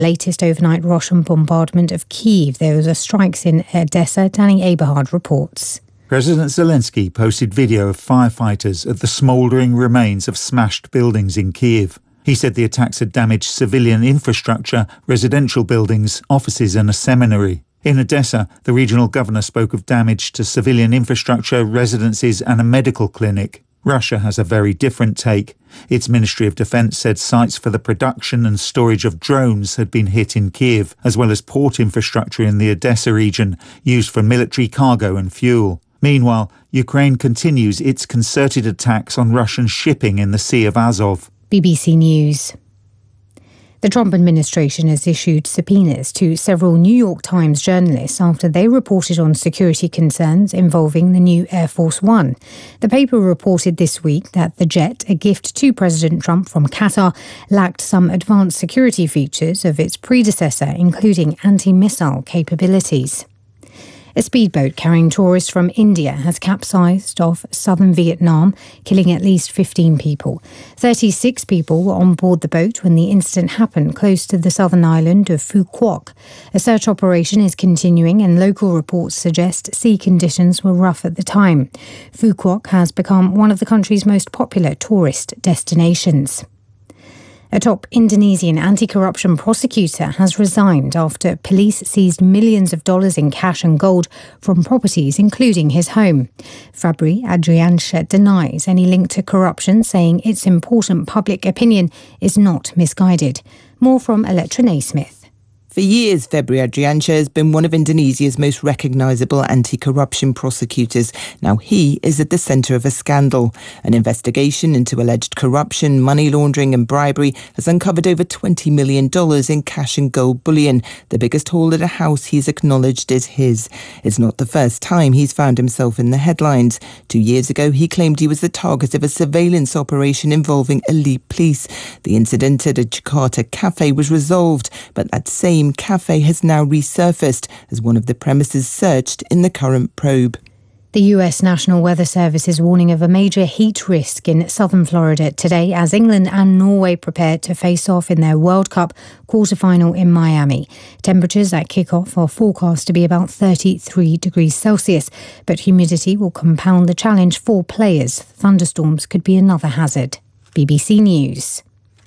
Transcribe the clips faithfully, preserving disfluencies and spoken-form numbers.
latest overnight Russian bombardment of Kyiv. There was a strikes in Odessa. Danny Aberhard reports. President Zelensky posted video of firefighters at the smouldering remains of smashed buildings in Kyiv. He said the attacks had damaged civilian infrastructure, residential buildings, offices and a seminary. In Odessa, the regional governor spoke of damage to civilian infrastructure, residences and a medical clinic. Russia has a very different take. Its Ministry of Defence said sites for the production and storage of drones had been hit in Kyiv, as well as port infrastructure in the Odessa region, used for military cargo and fuel. Meanwhile, Ukraine continues its concerted attacks on Russian shipping in the Sea of Azov. B B C News. The Trump administration has issued subpoenas to several New York Times journalists after they reported on security concerns involving the new Air Force One. The paper reported this week that the jet, a gift to President Trump from Qatar, lacked some advanced security features of its predecessor, including anti-missile capabilities. A speedboat carrying tourists from India has capsized off southern Vietnam, killing at least fifteen people. thirty-six people were on board the boat when the incident happened close to the southern island of Phu Quoc. A search operation is continuing and local reports suggest sea conditions were rough at the time. Phu Quoc has become one of the country's most popular tourist destinations. A top Indonesian anti-corruption prosecutor has resigned after police seized millions of dollars in cash and gold from properties, including his home. Fabri Adriansyah denies any link to corruption, saying its important public opinion is not misguided. More from Electra Naismith. For years, Febri Adriansyah has been one of Indonesia's most recognisable anti-corruption prosecutors. Now he is at the centre of a scandal. An investigation into alleged corruption, money laundering and bribery has uncovered over twenty million dollars in cash and gold bullion, the biggest haul at a house he's acknowledged is his. It's not the first time he's found himself in the headlines. Two years ago, he claimed he was the target of a surveillance operation involving elite police. The incident at a Jakarta cafe was resolved, but that same cafe has now resurfaced as one of the premises searched in the current probe. The U S National Weather Service is warning of a major heat risk in southern Florida today as England and Norway prepare to face off in their World Cup quarter-final in Miami. Temperatures at kick-off are forecast to be about thirty-three degrees Celsius, but humidity will compound the challenge for players. Thunderstorms could be another hazard. B B C News.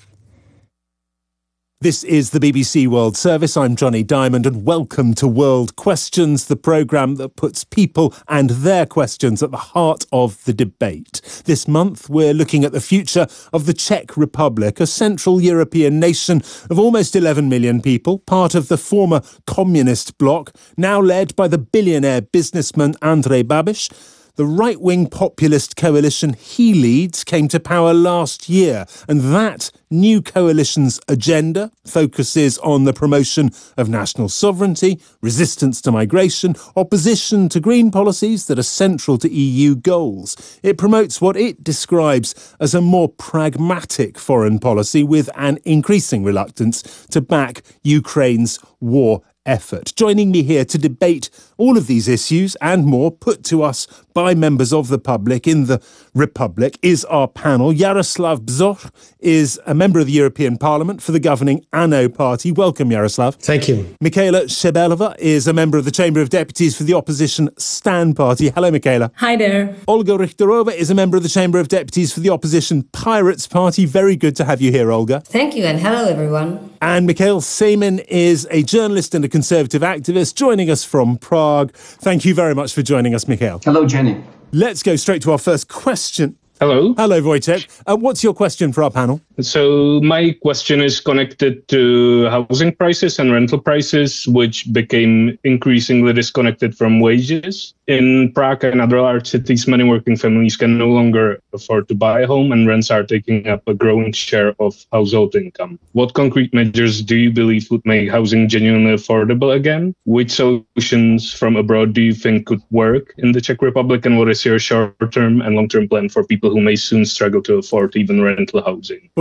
This is the B B C World Service. I'm Johnny Diamond and welcome to World Questions, the programme that puts people and their questions at the heart of the debate. This month we're looking at the future of the Czech Republic, a Central European nation of almost eleven million people, part of the former communist bloc, now led by the billionaire businessman Andrej Babiš. The right-wing populist coalition he leads came to power last year, and that new coalition's agenda focuses on the promotion of national sovereignty, resistance to migration, opposition to green policies that are central to E U goals. It promotes what it describes as a more pragmatic foreign policy with an increasing reluctance to back Ukraine's war effort. Joining me here to debate all of these issues and more put to us by members of the public in the Republic is our panel. Jaroslav Bzoch is a member of the European Parliament for the governing ANO party. Welcome, Jaroslav. Thank you. Michaela Shebelova is a member of the Chamber of Deputies for the opposition Stan party. Hello, Michaela. Hi there. Olga Richterova is a member of the Chamber of Deputies for the opposition Pirates party. Very good to have you here, Olga. Thank you, and hello, everyone. And Mikhail Seyman is a journalist and a conservative activist joining us from Prague. Thank you very much for joining us, Mikhail. Hello, Jenny. Let's go straight to our first question. Hello. Hello, Wojtek. Uh, what's your question for our panel? So my question is connected to housing prices and rental prices, which became increasingly disconnected from wages. In Prague and other large cities, many working families can no longer afford to buy a home, and rents are taking up a growing share of household income. What concrete measures do you believe would make housing genuinely affordable again? Which solutions from abroad do you think could work in the Czech Republic, and what is your short-term and long-term plan for people who may soon struggle to afford even rental housing?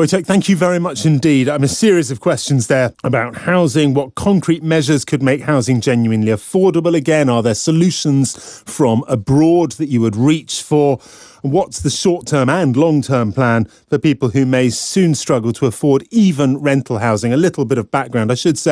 Wojciech, thank you very much indeed. I mean, a series of questions there about housing. What concrete measures could make housing genuinely affordable again? Are there solutions from abroad that you would reach for? What's the short-term and long-term plan for people who may soon struggle to afford even rental housing? A little bit of background, I should say.